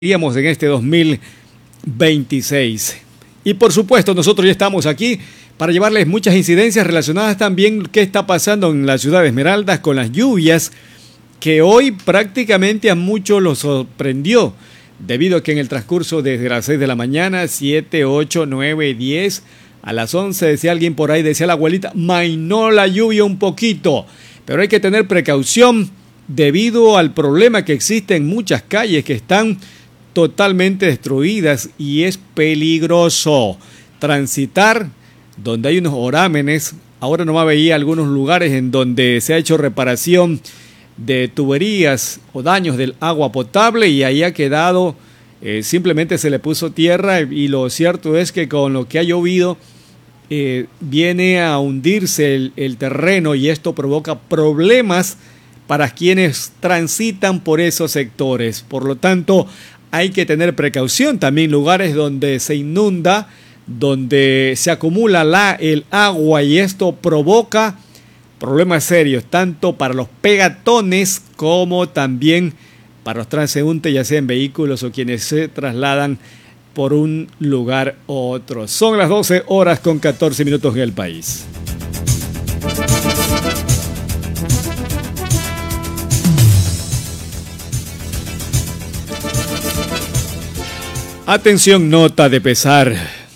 Iríamos en este 2026. Y por supuesto, nosotros ya estamos aquí para llevarles muchas incidencias relacionadas también qué está pasando en la ciudad de Esmeraldas con las lluvias que hoy prácticamente a muchos los sorprendió, debido a que en el transcurso desde las 6 de la mañana, 7, 8, 9, 10, a las 11, decía alguien por ahí, decía la abuelita, mainó la lluvia un poquito, pero hay que tener precaución debido al problema que existe en muchas calles que están totalmente destruidas y es peligroso transitar donde hay unos orámenes. Ahora nomás veía algunos lugares en donde se ha hecho reparación de tuberías o daños del agua potable y ahí ha quedado, simplemente se le puso tierra y lo cierto es que con lo que ha llovido viene a hundirse el terreno y esto provoca problemas para quienes transitan por esos sectores. Por lo tanto, hay que tener precaución también lugares donde se inunda, donde se acumula el agua y esto provoca problemas serios, tanto para los peatones como también para los transeúntes, ya sea en vehículos o quienes se trasladan por un lugar u otro. Son las 12 horas con 14 minutos en el país. Atención, nota de pesar.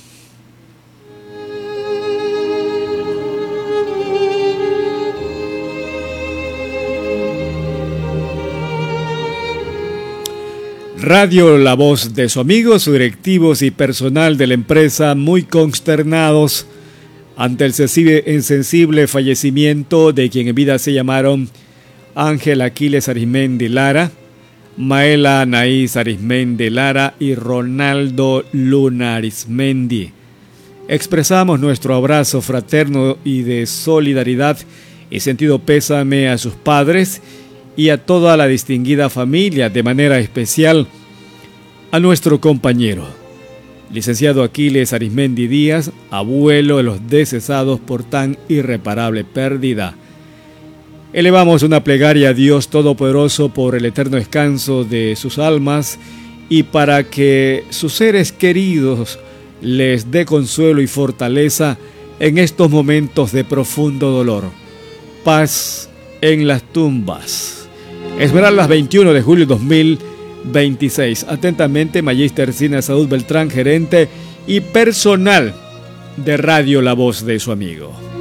Radio La Voz de su amigo, sus directivos y personal de la empresa muy consternados ante el insensible fallecimiento de quien en vida se llamaron Ángel Aquiles Arismendi Lara, Maela Anaís Arismendi Lara y Ronaldo Luna Arismendi. Expresamos nuestro abrazo fraterno y de solidaridad y sentido pésame a sus padres y a toda la distinguida familia, de manera especial a nuestro compañero, licenciado Aquiles Arismendi Díaz, abuelo de los decesados por tan irreparable pérdida. Elevamos una plegaria a Dios Todopoderoso por el eterno descanso de sus almas y para que sus seres queridos les dé consuelo y fortaleza en estos momentos de profundo dolor. Paz en las tumbas. Esmeraldas, 21 de julio 2026. Atentamente, Magíster Cine Salud Beltrán, gerente y personal de Radio La Voz de su amigo.